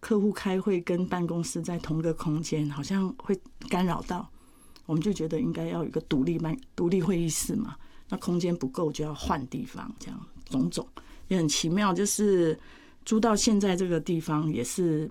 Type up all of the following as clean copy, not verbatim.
客户开会跟办公室在同个空间，好像会干扰到，我们就觉得应该要有一个独立会议室嘛。那空间不够就要换地方，这样种种也很奇妙。就是租到现在这个地方，也是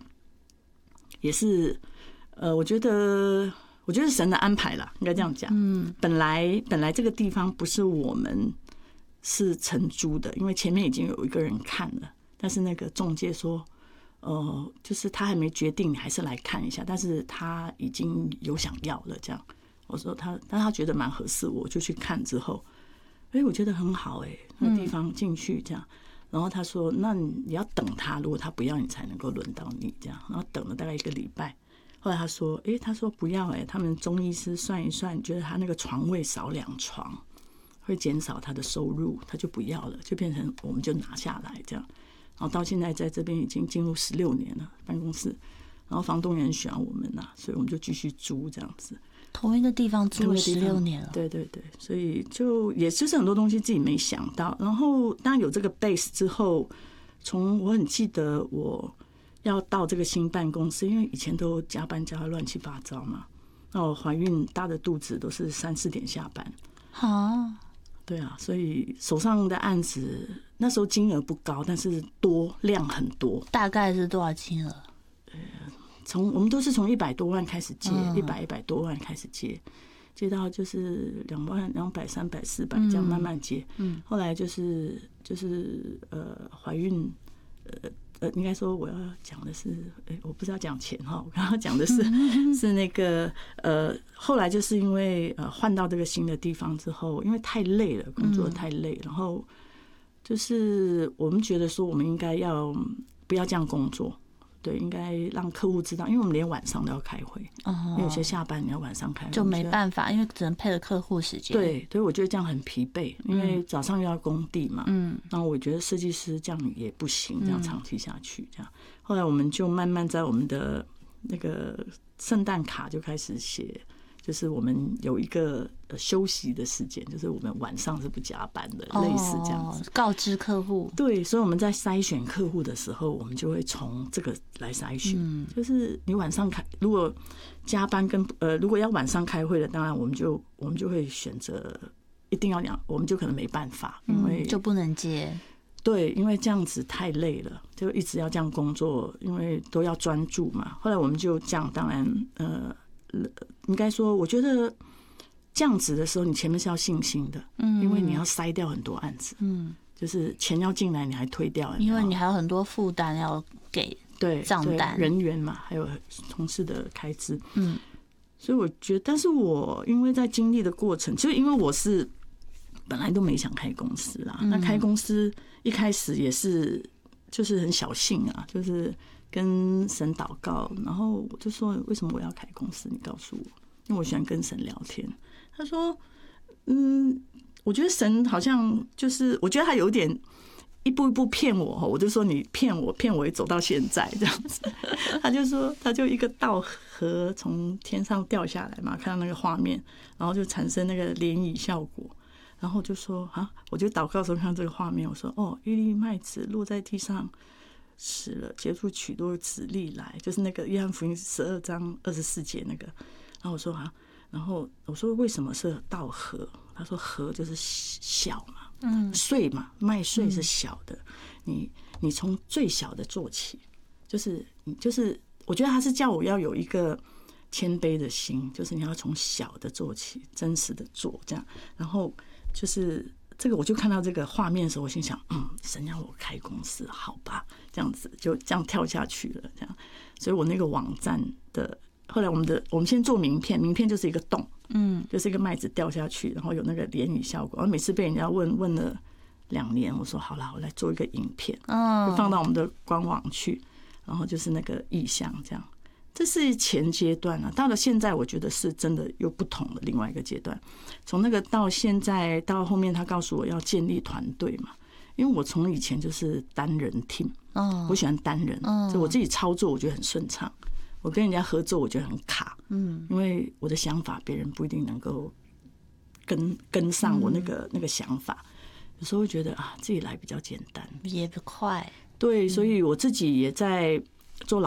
我觉得是神的安排啦，应该这样讲。本来这个地方不是我们是承租的，因为前面已经有一个人看了，但是那个仲介说，就是他还没决定，你还是来看一下，但是他已经有想要了，这样。我说但他觉得蛮合适，我就去看之后，我觉得很好那地方进去这样。然后他说，那你要等他，如果他不要，你才能够轮到你这样。然后等了大概1个礼拜。后来他说不要他们中医师算一算，觉得他那个床位少2床，会减少他的收入，他就不要了，就变成我们就拿下来这样。然后到现在在这边已经进入16年了办公室，然后房东也很喜欢我们所以我们就继续租这样子。 同一个地方租了16年了， 对，所以也就是很多东西自己没想到。然后当然有这个 base 之后，我很记得我要到这个新办公室，因为以前都加班加得乱七八糟嘛。那我怀孕大着肚子都是3、4点下班。对啊，所以手上的案子那时候金额不高，但是量很多。 大概是多少金额？ 我们都是从100多万开始接，100多万开始接到就是2万、200、300、400这样慢慢接。后来就是怀孕，应该说我要讲的是，我不是要讲钱我刚刚讲的是那个后来就是因为换到这个新的地方之后，因为太累了，工作太累，然后就是我们觉得说我们应该不要这样工作。对，应该让客户知道，因为我们连晚上都要开会，因为有些下班你要晚上开会， 就没办法，因为只能配合客户时间。 对，所以我觉得这样很疲惫，因为早上又要工地嘛，然后我觉得设计师这样也不行，这样长期下去，这样。后来我们就慢慢在我们的那个圣诞卡就开始写，就是我们有一个休息的时间，就是我们晚上是不加班的，类似这样子， 告知客户。 对，所以我们在筛选客户的时候，我们就会从这个来筛选。就是你晚上如果加班如果要晚上开会的，当然我们就会选择一定要我们就可能没办法，因为就不能接。 对，因为这样子太累了，就一直要这样工作，因为都要专注嘛。后来我们就这样，当然应该说，我觉得这样子的时候，你前面是要信心的，因为你要筛掉很多案子，就是钱要进来，你还推掉， 因为你还有很多负担要给账单、 人员嘛，还有同事的开支，所以我觉得，但是我因为在经历的过程，就因为我是本来都没想开公司啦，那开公司一开始也是就是很小兴就是跟神祷告，然后我就说为什么我要开公司？你告诉我，因为我喜欢跟神聊天。他说，我觉得神好像就是我觉得他有点一步一步骗我，我就说你骗我也走到现在这样子。他就说他就一个稻禾从天上掉下来嘛，看到那个画面，然后就产生那个涟漪效果。然后就说我就祷告的时候看到这个画面，我说一粒麦子落在地上死了，结出许多子粒来，就是那个约翰福音12章24节那个。然后我说然后我说为什么是稻禾？他说禾就是小嘛，穗嘛，麦穗是小的，你从最小的做起，就是我觉得他是叫我要有一个谦卑的心，就是你要从小的做起，真实的做这样。然后就是这个，我就看到这个画面的时候，我心想，神让我开公司，好吧，这样子就这样跳下去了，这样。所以我那个网站的后来我们先做名片，名片就是一个洞，就是一个麦子掉下去，然后有那个涟漪效果。然后每次被人家问了2年，我说好啦，我来做一个影片，就放到我们的官网去，然后就是那个意象这样。这是前阶段到了现在，我觉得是真的又不同的另外一个阶段。从那个到现在到后面，他告诉我要建立团队嘛，因为我从以前就是单人 team，我喜欢单人，就我自己操作我觉得很顺畅，我跟人家合作我觉得很卡，因为我的想法别人不一定能够跟上我那个想法，有时候会觉得自己来比较简单， 也不快。 对，所以我自己也在做